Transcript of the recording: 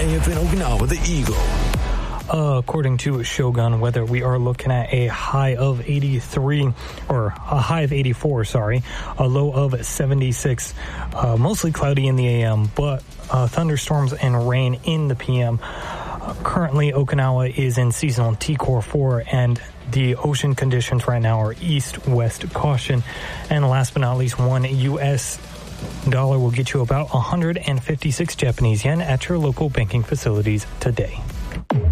KFN Okinawa, the Eagle. According to Shogun Weather, we are looking at a high of 84, a low of 76, mostly cloudy in the AM, but thunderstorms and rain in the PM. Currently, Okinawa is in seasonal T-Core 4, and the ocean conditions right now are east-west caution. And last but not least, one U.S. dollar will get you about 156 Japanese yen at your local banking facilities today.